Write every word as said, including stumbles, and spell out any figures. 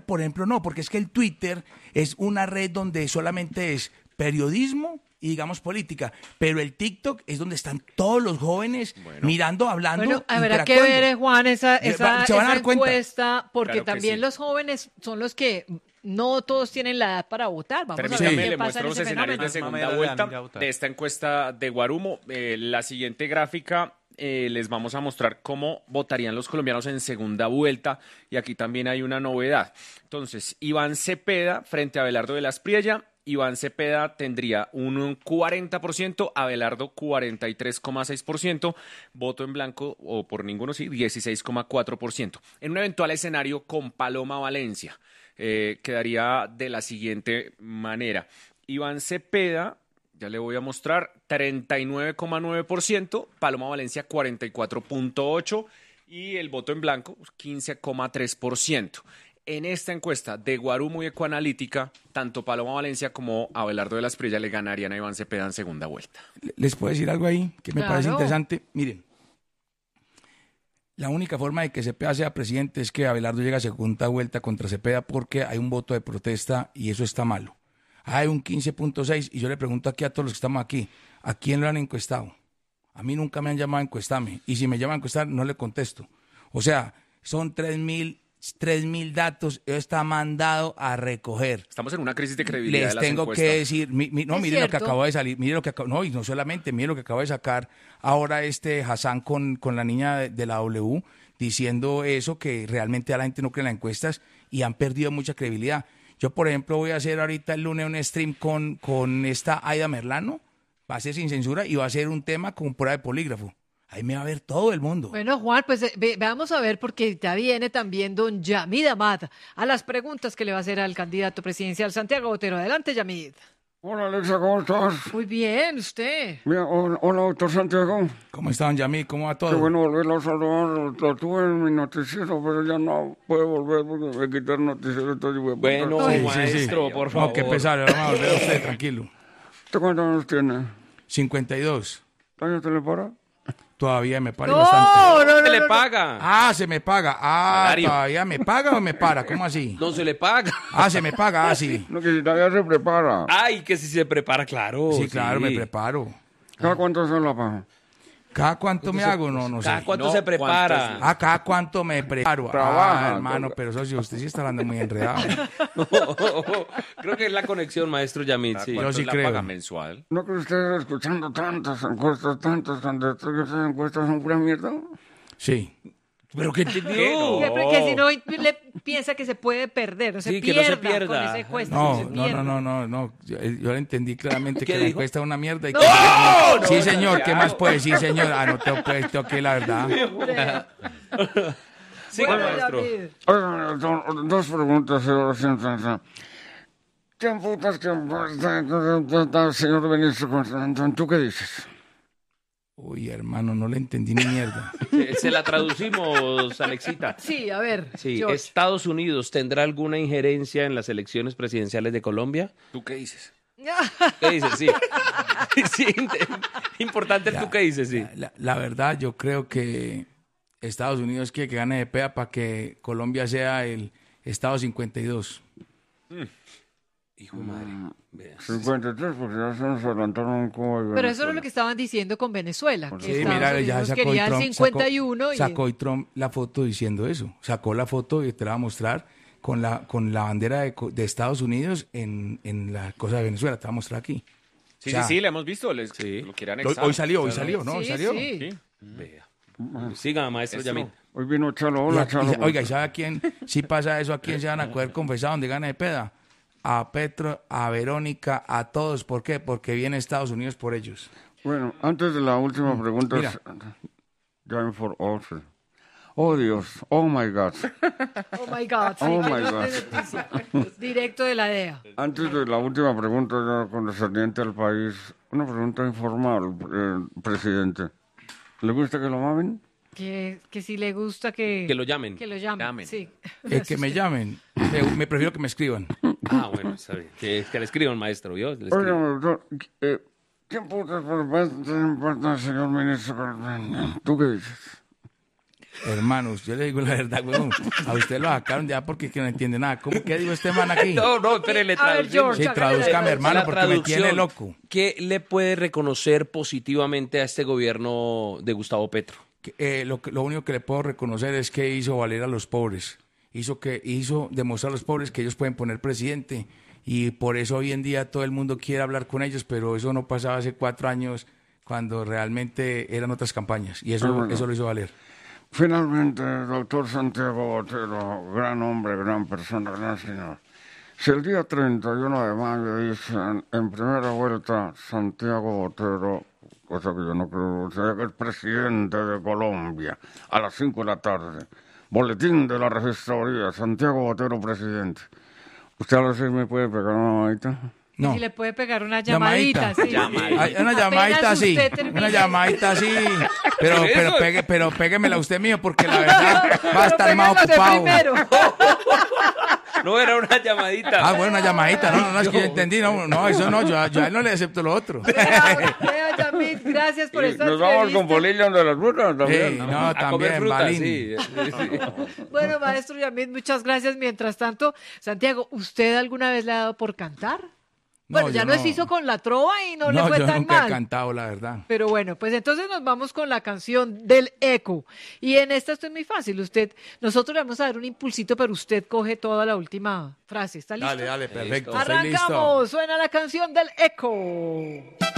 por ejemplo, no, porque es que el Twitter es una red donde solamente es periodismo y digamos política, pero el TikTok es donde están todos los jóvenes bueno. mirando, hablando, bueno, habrá que ver, eh, Juan, esa, esa, esa encuesta, porque claro también sí. los jóvenes son los que no todos tienen la edad para votar. Vamos a ver sí. qué le pasa en los ese escenarios fenómeno. de segunda vuelta de esta encuesta de Guarumo. Eh, la siguiente gráfica eh, les vamos a mostrar cómo votarían los colombianos en segunda vuelta, y aquí también hay una novedad. Entonces, Iván Cepeda frente a Abelardo de las Priella. Iván Cepeda tendría un cuarenta por ciento, Abelardo cuarenta y tres coma seis por ciento, voto en blanco o por ninguno sí, dieciséis coma cuatro por ciento. En un eventual escenario con Paloma Valencia, eh, quedaría de la siguiente manera. Iván Cepeda, ya le voy a mostrar, treinta y nueve coma nueve por ciento, Paloma Valencia cuarenta y cuatro coma ocho por ciento y el voto en blanco quince coma tres por ciento. En esta encuesta de Guarumo y Ecoanalítica, tanto Paloma Valencia como Abelardo de las Priella le ganarían a Iván Cepeda en segunda vuelta. ¿Les puedo decir algo ahí que me claro. parece interesante? Miren, la única forma de que Cepeda sea presidente es que Abelardo llegue a segunda vuelta contra Cepeda, porque hay un voto de protesta y eso está malo. Hay un quince punto seis y yo le pregunto aquí a todos los que estamos aquí, ¿a quién lo han encuestado? A mí nunca me han llamado a encuestarme, y si me llaman a encuestar no le contesto. O sea, son tres mil... tres mil datos, eso está mandado a recoger. Estamos en una crisis de credibilidad. Les de las tengo encuestas. que decir, mi, mi, no, ¿Es mire cierto? lo que acabo de salir, mire lo que acabo, no, y no solamente, mire lo que acabo de sacar ahora este Hassan con, con la niña de, de la W, diciendo eso, que realmente a la gente no cree en las encuestas y han perdido mucha credibilidad. Yo, por ejemplo, voy a hacer ahorita el lunes un stream con, con esta Aida Merlano, va a ser sin censura y va a ser un tema con prueba de polígrafo. Ahí me va a ver todo el mundo. Bueno, Juan, pues eh, ve, vamos a ver, porque ya viene también don Yamid Amad a las preguntas que le va a hacer al candidato presidencial Santiago Botero. Adelante, Yamid. Hola, Alexa, ¿cómo estás? Muy bien, ¿usted? Bien, hola, hola, doctor Santiago. ¿Cómo está, don Yamid? ¿Cómo va todo? Qué bueno volverlo a saludar. Lo tuve en mi noticiero, pero ya no puedo volver porque me quitaron el noticiero. Entonces voy a bueno, sí, maestro, sí, sí. por favor. No, qué pesado, vamos a volver a usted, tranquilo. ¿Usted cuántos años tiene? cincuenta y dos. ¿Años te le para? Todavía me paga No, bastante. no, no, ¿Se le no, no. paga? Ah, se me paga. Ah, Salario. todavía me paga o me para. ¿Cómo así? No se le paga. Ah, se me paga, ah, sí. No, que si todavía se prepara. Ay, que si se prepara, claro. Sí, claro, me preparo. ¿Cada cuánto se la paga? ¿Cada cuánto me hago? No, no sé. ¿Cada cuánto No, se prepara? ¿cuántos? Ah, ¿cada cuánto me preparo? Trabaja, Ah, hermano, todo. pero socio, usted sí está hablando muy enredado. Creo que es la conexión, maestro Yamid, sí. ¿Cuánto Yo sí es la creo. paga mensual? ¿No que ustedes escuchando tantas encuestas, tantas candidatos, que esas encuestas son pura mierda? Sí. ¿Pero qué entendió? Que, que si no le piensa que se puede perder, no se Sí, que no pierda se pierda. con esa encuesta. No, no, se no, pierda. no, no, no, no. Yo, yo le entendí claramente ¿Qué que la dijo? encuesta es una mierda. Y No, que... no, sí, señor, ¿qué más puede decir, señor? Ah, no tengo que tengo que la verdad. Sí, Bueno, maestro. Yamid. Oigan, do- dos preguntas, señor Santos. ¿Qué putas que señor ministro Constantino? ¿Tú qué dices? Uy, hermano, no le entendí ni mierda. Se, se la traducimos, Alexita. Sí, a ver, Sí, George. ¿Estados Unidos tendrá alguna injerencia en las elecciones presidenciales de Colombia? ¿Tú qué dices? ¿Qué dices? Sí. Sí, importante el tú qué dices, sí. La, la verdad, yo creo que Estados Unidos quiere que gane de pea para que Colombia sea el Estado cincuenta y dos. Hijo de madre. Vea. cincuenta y tres, porque ya se nos adelantaron como... Pero eso era lo que estaban diciendo con Venezuela, que Sí, Estados mira, ya Unidos sacó y quería el Trump, cincuenta y uno sacó, y... sacó y Trump la foto diciendo eso. Sacó la foto y te la va a mostrar con la con la bandera de, co- de Estados Unidos en, en la cosa de Venezuela. Te va a mostrar aquí. Sí, O sea, sí, sí, le hemos visto. Les, Sí. Lo quieren Hoy, anexar. hoy salió, hoy Claro. salió, ¿no? Hoy Sí, salió. sí. Sí. Vea. Siga, maestro Esto- Yamid. Hoy vino Chalo, Y hola a- Chalo. y- oiga, ¿y sabe a quién? Si pasa eso, ¿a quién se van a coger confesado donde gane de peda? A Petro, a Verónica, a todos. ¿Por qué? Porque viene Estados Unidos por ellos. Bueno, antes de la última pregunta, mira. Time for Office. Oh Dios, oh my God. Oh my God, sí, Oh que my no God. es noticia. Directo de la D E A. Antes de la última pregunta ya concerniente al país, una pregunta informal, eh, presidente. ¿Le gusta que lo mamen? Que, que si le gusta que... Que lo llamen. Que lo llamen, Llamen. sí. Eh, que me llamen. Me, me prefiero que me escriban. Ah, bueno, está bien. Que, que le escriban, maestro, ¿vio? Le escriban. Oiga, doctor, eh, ¿quién putas por parte importa, señor ministro? ¿Tú qué dices? Hermanos, yo le digo la verdad, weón. A usted lo sacaron ya porque que no entiende nada. ¿Cómo que dijo este man aquí? No, no, espérele, traducción. Sí, traduzcame, hermano, porque me tiene loco. ¿Qué le puede reconocer positivamente a este gobierno de Gustavo Petro? Eh, lo, lo único que le puedo reconocer es que hizo valer a los pobres. Hizo, que, hizo demostrar a los pobres que ellos pueden poner presidente. Y por eso hoy en día todo el mundo quiere hablar con ellos, pero eso no pasaba hace cuatro años cuando realmente eran otras campañas. Y eso, bueno, eso lo hizo valer. Finalmente, doctor Santiago Botero, gran hombre, gran persona, gran señor. Si el día treinta y uno de mayo dicen en primera vuelta Santiago Botero, cosa que yo no creo, sea que es presidente de Colombia, a las cinco de la tarde, boletín de la registraduría, Santiago Botero presidente. ¿Usted a las seis me puede pegar una mamadita? No. Si le puede pegar una llamadita, llamadita. sí. Llamadita. Una llamadita, sí. Una llamadita, sí. Pero, pero, pegue, pero péguemela usted mío, porque la verdad va a estar más ocupado. No, era una llamadita. Ah, bueno, una llamadita. No, no, no, es que yo entendí. No, no, eso no, yo, yo a él no le acepto lo otro. Vea, Yamit, gracias por esta Nos vamos con bolillo de las frutas también. Sí, no, a también, comer frutas, Balín. Sí, sí, sí. Bueno, maestro Yamit, muchas gracias. Mientras tanto, Santiago, ¿usted alguna vez le ha dado por cantar? No, bueno, ya no. nos hizo con la trova y no, no le fue yo tan nunca mal. he cantado, la verdad. Pero bueno, pues entonces nos vamos con la canción del eco. Y en esta esto es muy fácil. Usted, nosotros le vamos a dar un impulsito, pero usted coge toda la última frase. ¿Está listo? Dale, dale, perfecto. Arrancamos. Suena la canción del eco.